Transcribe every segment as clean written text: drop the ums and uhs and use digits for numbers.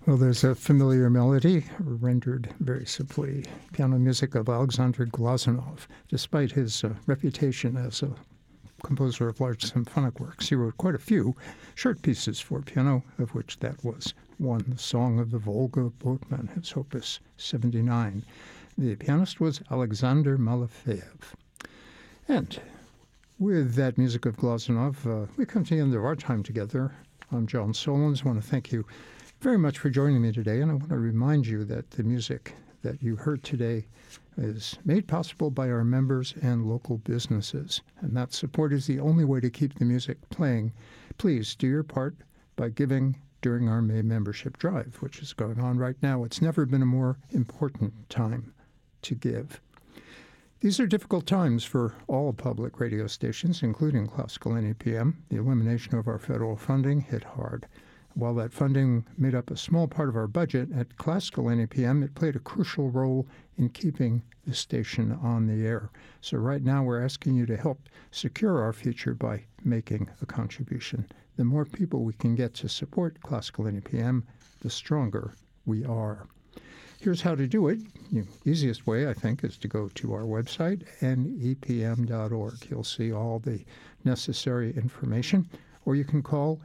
Well, there's a familiar melody, rendered very simply, piano music of Alexander Glazunov. Despite his reputation as a composer of large symphonic works, he wrote quite a few short pieces for piano, of which that was one, the Song of the Volga Boatman, his opus 79. The pianist was Alexander Malafeyev. And with that music of Glazunov, we come to the end of our time together. I'm John Solons. I want to thank you very much for joining me today, and I want to remind you that the music that you heard today is made possible by our members and local businesses, and that support is the only way to keep the music playing. Please do your part by giving during our May membership drive, which is going on right now. It's never been a more important time to give. These are difficult times for all public radio stations, including Classical NEPM. The elimination of our federal funding hit hard. While that funding made up a small part of our budget, at Classical NEPM, it played a crucial role in keeping the station on the air. So right now we're asking you to help secure our future by making a contribution. The more people we can get to support Classical NEPM, the stronger we are. Here's how to do it. The easiest way, I think, is to go to our website, nepm.org. You'll see all the necessary information. Or you can call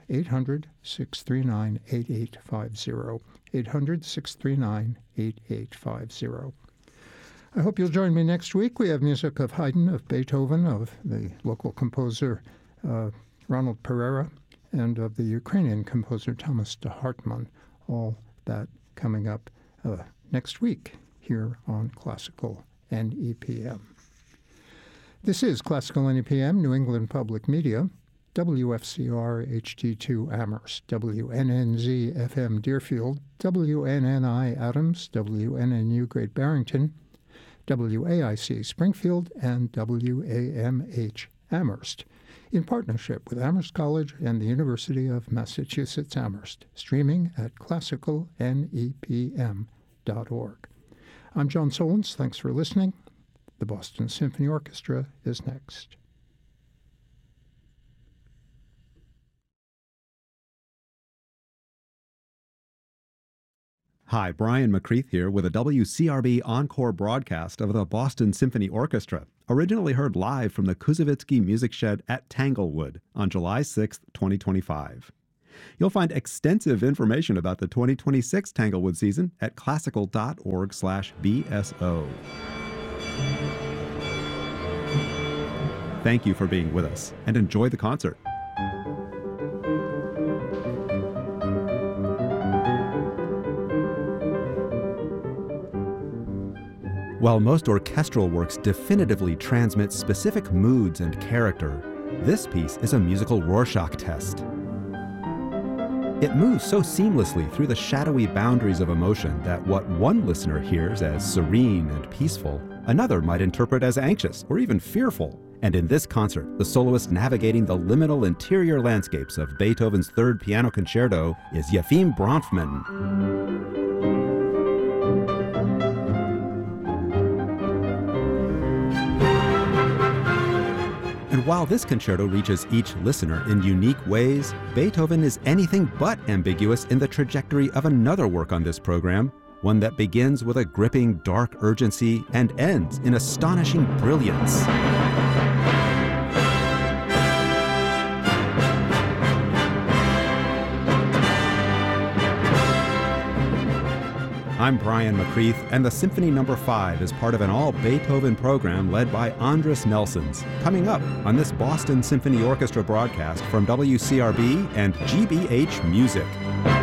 800-639-8850, 800-639-8850. I hope you'll join me next week. We have music of Haydn, of Beethoven, of the local composer Ronald Pereira, and of the Ukrainian composer Thomas de Hartmann. All that coming up next week here on Classical NEPM. This is Classical NEPM, New England Public Media. WFCR HD2 Amherst, WNNZ FM Deerfield, WNNI Adams, WNNU Great Barrington, WAIC Springfield, and WAMH Amherst, in partnership with Amherst College and the University of Massachusetts Amherst, streaming at classicalnepm.org. I'm John Solons. Thanks for listening. The Boston Symphony Orchestra is next. Hi, Brian McCreath here with a WCRB encore broadcast of the Boston Symphony Orchestra, originally heard live from the Kuzovitsky Music Shed at Tanglewood on July 6, 2025. You'll find extensive information about the 2026 Tanglewood season at classical.org/BSO. Thank you for being with us, and enjoy the concert. While most orchestral works definitively transmit specific moods and character, this piece is a musical Rorschach test. It moves so seamlessly through the shadowy boundaries of emotion that what one listener hears as serene and peaceful, another might interpret as anxious or even fearful. And in this concert, the soloist navigating the liminal interior landscapes of Beethoven's Third Piano Concerto is Yefim Bronfman. And while this concerto reaches each listener in unique ways, Beethoven is anything but ambiguous in the trajectory of another work on this program, one that begins with a gripping dark urgency and ends in astonishing brilliance. I'm Brian McCreath, and the Symphony No. 5 is part of an all-Beethoven program led by Andras Nelsons, coming up on this Boston Symphony Orchestra broadcast from WCRB and GBH Music.